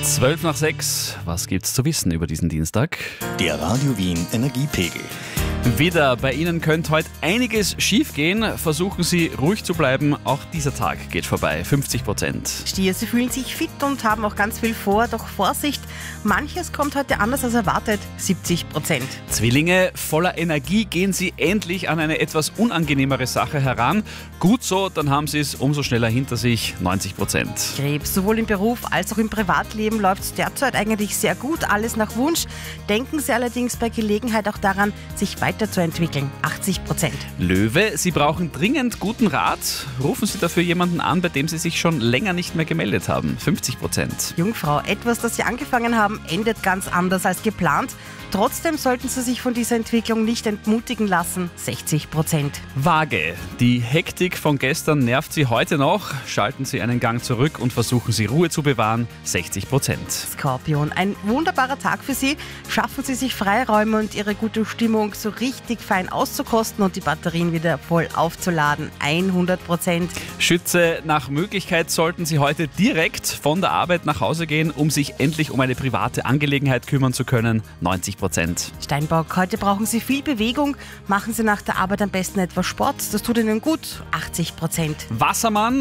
12 nach 6. Was gibt's zu wissen über diesen Dienstag? Der Radio Wien Energiepegel. Wieder, bei Ihnen könnte heute einiges schiefgehen. Versuchen Sie ruhig zu bleiben. Auch dieser Tag geht vorbei. 50%. Stier, sie fühlen sich fit und haben auch ganz viel vor. Doch Vorsicht, manches kommt heute anders als erwartet. 70%. Zwillinge, voller Energie gehen Sie endlich an eine etwas unangenehmere Sache heran. Gut so, dann haben Sie es umso schneller hinter sich. 90%. Krebs, sowohl im Beruf als auch im Privatleben läuft es derzeit eigentlich sehr gut. Alles nach Wunsch. Denken Sie allerdings bei Gelegenheit auch daran, sich weiterzuentwickeln. 80%. Löwe, Sie brauchen dringend guten Rat. Rufen Sie dafür jemanden an, bei dem Sie sich schon länger nicht mehr gemeldet haben. 50%. Jungfrau, etwas, das Sie angefangen haben, endet ganz anders als geplant. Trotzdem sollten Sie sich von dieser Entwicklung nicht entmutigen lassen. 60%. Waage, die Hektik von gestern nervt Sie heute noch. Schalten Sie einen Gang zurück und versuchen Sie Ruhe zu bewahren. 60%. Skorpion, ein wunderbarer Tag für Sie. Schaffen Sie sich Freiräume und Ihre gute Stimmung so richtig fein auszukosten und die Batterien wieder voll aufzuladen. 100%. Schütze, nach Möglichkeit sollten Sie heute direkt von der Arbeit nach Hause gehen, um sich endlich um eine private Angelegenheit kümmern zu können. 90%. Steinbock, heute brauchen Sie viel Bewegung. Machen Sie nach der Arbeit am besten etwas Sport. Das tut Ihnen gut. 80%. Wassermann,